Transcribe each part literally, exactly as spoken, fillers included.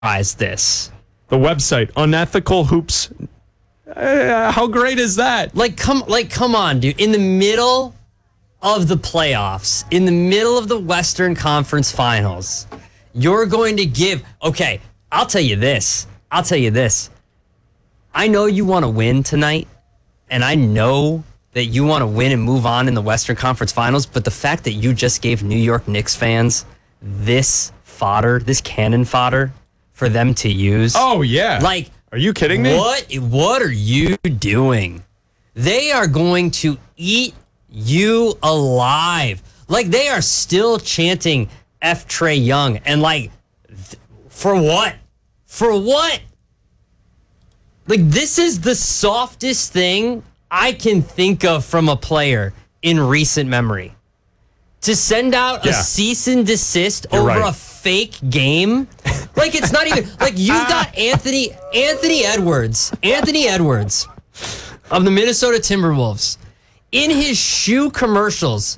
this. The website, Unethical Hoops. Uh, how great is that? Like, come, like, come on, dude. In the middle of the playoffs, in the middle of the Western Conference Finals, you're going to give. Okay, I'll tell you this. I'll tell you this. I know you want to win tonight, and I know that you want to win and move on in the Western Conference Finals, but the fact that you just gave New York Knicks fans this fodder, this cannon fodder for them to use. Oh, yeah. Like, are you kidding me? What, what are you doing? They are going to eat you alive. Like, they are still chanting F. Trae Young. And, like, th- for what? For what? Like, this is the softest thing I can think of from a player in recent memory. To send out yeah. a cease and desist You're over right. a fake game. Like, it's not even, like, you've got Anthony, Anthony Edwards, Anthony Edwards of the Minnesota Timberwolves in his shoe commercials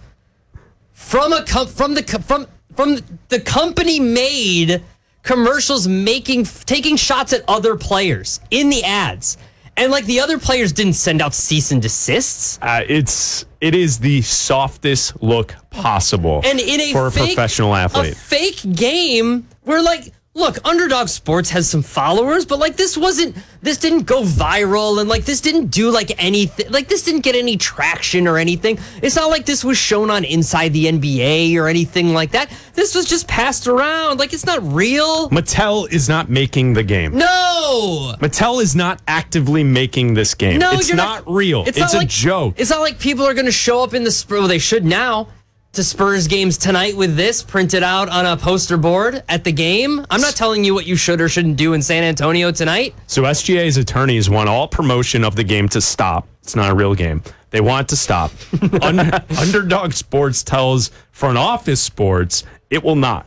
from a, com- from the, from, from the company made commercials making, taking shots at other players in the ads. And, like, the other players didn't send out cease and desists. Uh, it's it is the softest look possible And in a for a fake, professional athlete. A fake game where, like, look, Underdog Sports has some followers, but, like, this wasn't, this didn't go viral, and, like, this didn't do, like, anything, like, this didn't get any traction or anything. It's not like this was shown on Inside the N B A or anything like that. This was just passed around. Like, it's not real. Mattel is not making the game. No! Mattel is not actively making this game. No, it's you're not, not real. It's, It's, not a like, joke. It's not like people are going to show up in the Spurs. Well, they should now. To Spurs games tonight with this printed out on a poster board at the game. I'm not telling you what you should or shouldn't do in San Antonio tonight. So S G A's attorneys want all promotion of the game to stop. It's not a real game. They want it to stop. Un- Underdog Sports tells Front Office Sports it will not,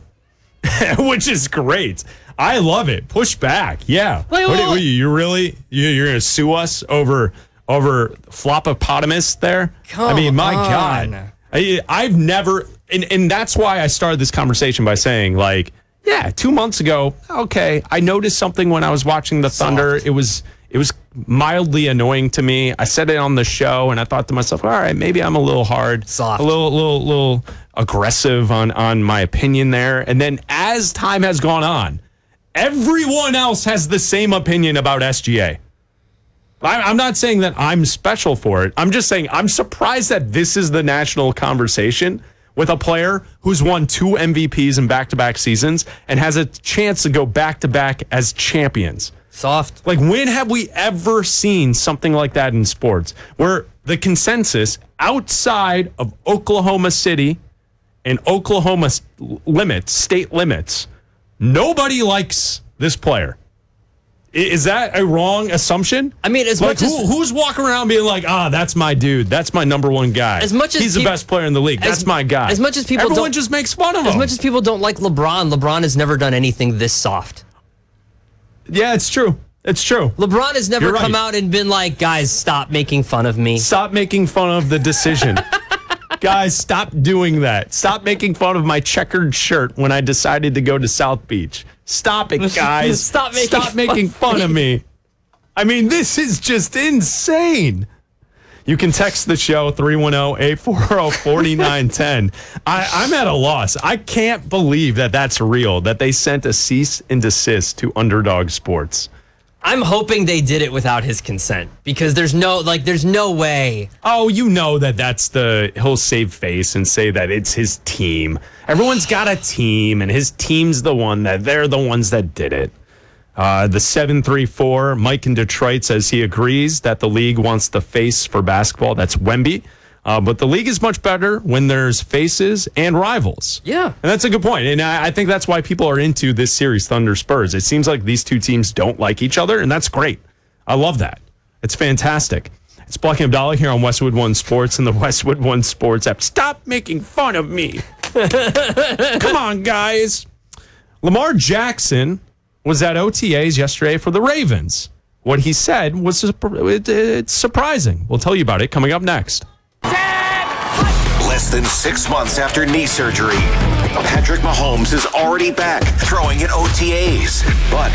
which is great. I love it. Push back. Yeah. Wait, what, wait, are- what are you, you really, you, you're going to sue us over, over Flopopotamus there? Come I mean, my on. God. I, I've never, and, and that's why I started this conversation by saying, like, yeah, two months ago, okay, I noticed something when I was watching the Thunder. It was it was mildly annoying to me. I said it on the show, and I thought to myself, all right, maybe I'm a little hard, Soft. a little, little, little aggressive on on my opinion there. And then as time has gone on, everyone else has the same opinion about S G A. I'm not saying that I'm special for it. I'm just saying I'm surprised that this is the national conversation with a player who's won two M V Ps in back-to-back seasons and has a chance to go back-to-back as champions. Soft. Like, when have we ever seen something like that in sports where the consensus outside of Oklahoma City and Oklahoma limits, state limits, nobody likes this player? Is that a wrong assumption? I mean, as like, much as who, who's walking around being like, ah, that's my dude. That's my number one guy. As much as He's peop- the best player in the league. as- That's my guy. as much as people Everyone don't- just makes fun of As him. much as people don't like LeBron, LeBron has never done anything this soft. Yeah, it's true. It's true. LeBron has never You're right. come out and been like, guys, stop making fun of me. Stop making fun of the decision. Guys, stop doing that. Stop making fun of my checkered shirt when I decided to go to South Beach. Stop it, guys. Stop making Stop fun making of fun of me. I mean, this is just insane. You can text the show three one zero, eight four zero, four nine one zero. I, I'm at a loss. I can't believe that that's real, that they sent a cease and desist to Underdog Sports. I'm hoping they did it without his consent because there's no, like, there's no way. Oh, you know that that's the, he'll save face and say that it's his team. Everyone's got a team, and his team's the one that, they're the ones that did it. Uh, the seven three four, Mike in Detroit, says he agrees that the league wants the face for basketball. That's Wemby. Uh, but the league is much better when there's faces and rivals. Yeah. And that's a good point. And I, I think that's why people are into this series, Thunder Spurs. It seems like these two teams don't like each other, and that's great. I love that. It's fantastic. It's Blocking Abdallah here on Westwood One Sports and the Westwood One Sports app. Stop making fun of me. Come on, guys. Lamar Jackson was at O T As yesterday for the Ravens. What he said was it's surprising. We'll tell you about it coming up next. Less than six months after knee surgery, Patrick Mahomes is already back, throwing in O T As. But